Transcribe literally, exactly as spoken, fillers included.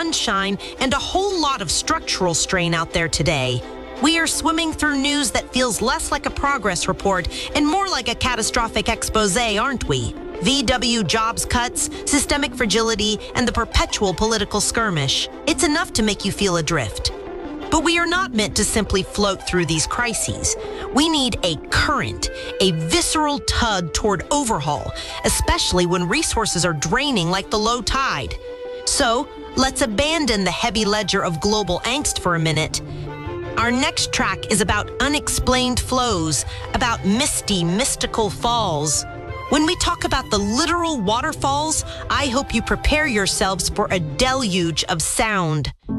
sunshine, and a whole lot of structural strain out there today. We are swimming through news that feels less like a progress report and more like a catastrophic expose, aren't we? V W jobs cuts, systemic fragility, and the perpetual political skirmish. It's enough to make you feel adrift. But we are not meant to simply float through these crises. We need a current, a visceral tug toward overhaul, especially when resources are draining like the low tide. So, let's abandon the heavy ledger of global angst for a minute. Our next track is about unexplained flows, about misty, mystical falls. When we talk about the literal waterfalls, I hope you prepare yourselves for a deluge of sound.